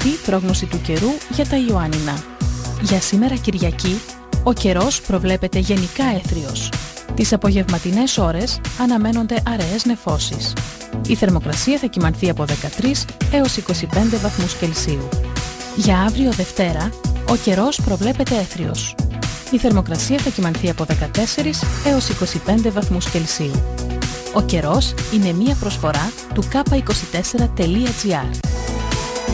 Κυριακή πρόγνωση του καιρού για τα Ιωάννινα. Για σήμερα Κυριακή, ο καιρός προβλέπεται γενικά έθριος. Τις απογευματινές ώρες αναμένονται αραιές νεφώσεις. Η θερμοκρασία θα κυμανθεί από 13 έως 25 βαθμούς Κελσίου. Για αύριο Δευτέρα, ο καιρός προβλέπεται έθριος. Η θερμοκρασία θα κυμανθεί από 14 έως 25 βαθμούς Κελσίου. Ο καιρός είναι μία προσφορά του k24.gr.